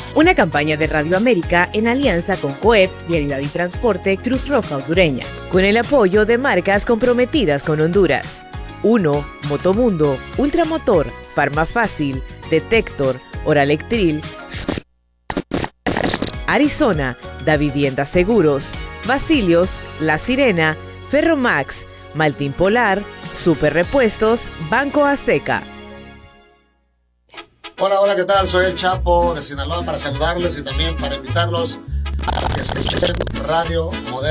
Una campaña de Radio América en alianza con COEP, Vialidad y Transporte, Cruz Roja Hondureña, con el apoyo de marcas comprometidas con Honduras. 1. Motomundo, Ultramotor, Farmafácil, Detector, Oralectril, Arizona, Da Vivienda Seguros, Basilios, La Sirena, Ferromax, Maltín Polar, Super Repuestos, Banco Azteca. Hola, ¿qué tal? Soy el Chapo de Sinaloa para saludarles y también para invitarlos a que escuchen Radio Moderna.